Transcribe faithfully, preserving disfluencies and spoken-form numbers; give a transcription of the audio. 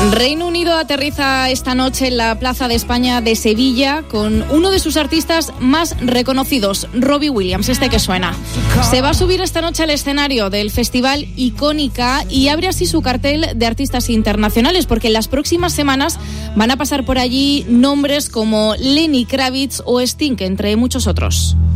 Reino Unido aterriza esta noche en la Plaza de España de Sevilla con uno de sus artistas más reconocidos, Robbie Williams, este que suena. Se va a subir esta noche al escenario del festival Icónica y abre así su cartel de artistas internacionales, porque en las próximas semanas van a pasar por allí nombres como Lenny Kravitz o Sting, entre muchos otros.